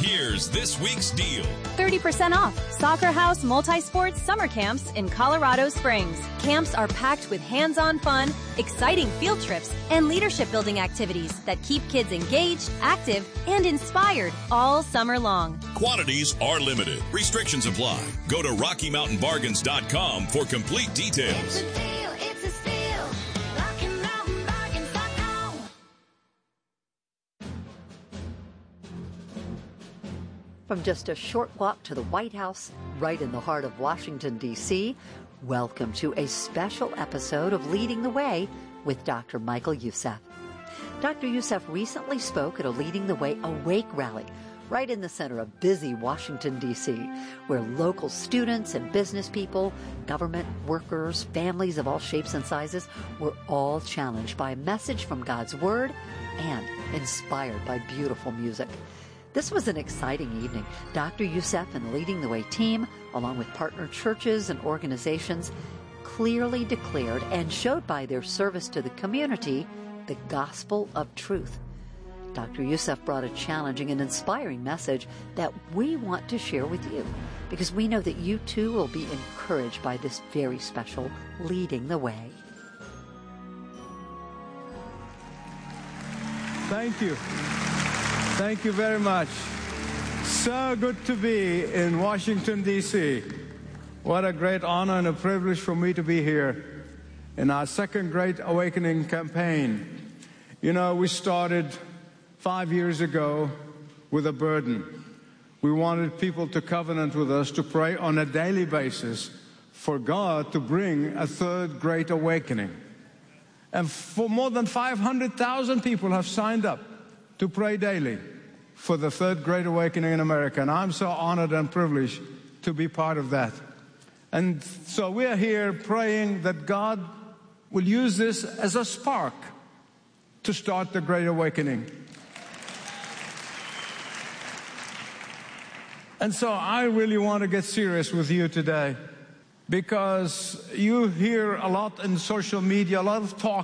Here's this week's deal. 30% off Soccer House Multi-Sports Summer Camps in Colorado Springs. Camps are packed with hands-on fun, exciting field trips, and leadership-building activities that keep kids engaged, active, and inspired all summer long. Quantities are limited. Restrictions apply. Go to RockyMountainBargains.com for complete details. It's a deal, it's a steal. RockyMountainBargains.com. From just a short walk to the White House, right in the heart of Washington, D.C., welcome to a special episode of Leading the Way with Dr. Michael Youssef. Dr. Youssef recently spoke at a Leading the Way Awake rally right in the center of busy Washington, D.C., where local students and business people, government workers, families of all shapes and sizes were all challenged by a message from God's Word and inspired by beautiful music. This was an exciting evening. Dr. Youssef and the Leading the Way team, along with partner churches and organizations, clearly declared and showed by their service to the community the gospel of truth. Dr. Youssef brought a challenging and inspiring message that we want to share with you, because we know that you too will be encouraged by this very special Leading the Way. Thank you. Thank you very much. So good to be in Washington, D.C. What a great honor and a privilege for me to be here in our second Great Awakening campaign. You know, we started 5 years ago with a burden. We wanted people to covenant with us to pray on a daily basis for God to bring a third Great Awakening. And for more than 500,000 people have signed up to pray daily for the third Great Awakening in America. And I'm so honored and privileged to be part of that. And so we're here praying that God will use this as a spark to start the Great Awakening. And so I really want to get serious with you today, because you hear a lot in social media, a lot of talk